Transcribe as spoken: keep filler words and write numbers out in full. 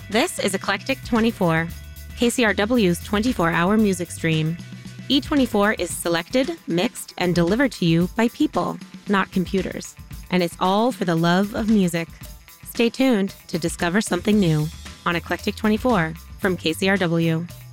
This is Eclectic twenty-four, K C R W's twenty-four hour music stream. E twenty-four is selected, mixed, and delivered to you by people, not computers. And it's all for the love of music. Stay tuned to discover something new on Eclectic twenty-four from K C R W.